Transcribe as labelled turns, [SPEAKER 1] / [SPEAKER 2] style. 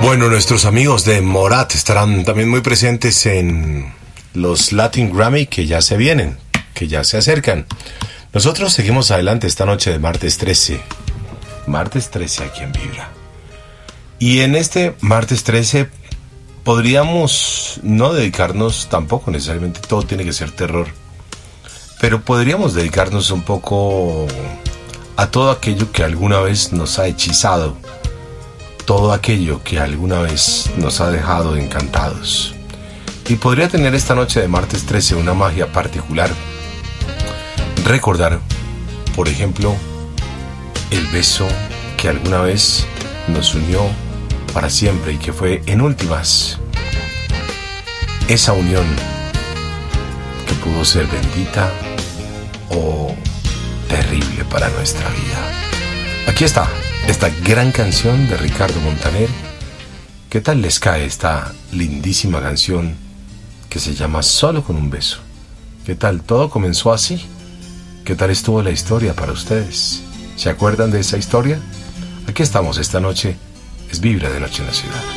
[SPEAKER 1] Bueno, nuestros amigos de Morat estarán también muy presentes en los Latin Grammy que ya se vienen, que ya se acercan. Nosotros seguimos adelante esta noche de martes 13. Martes 13 aquí en Vibra. Y en este martes 13 podríamos no dedicarnos tampoco necesariamente, todo tiene que ser terror, pero podríamos dedicarnos un poco a todo aquello que alguna vez nos ha hechizado, todo aquello que alguna vez nos ha dejado encantados. Y podría tener esta noche de martes 13 una magia particular. Recordar, por ejemplo, el beso que alguna vez nos unió para siempre y que fue en últimas esa unión que pudo ser bendita o terrible para nuestra vida. Aquí está esta gran canción de Ricardo Montaner. ¿Qué tal les cae esta lindísima canción que se llama Solo con un beso? ¿Qué tal? ¿Todo comenzó así? ¿Qué tal estuvo la historia para ustedes? ¿Se acuerdan de esa historia? Aquí estamos esta noche. Es Vibra de Noche en la Ciudad.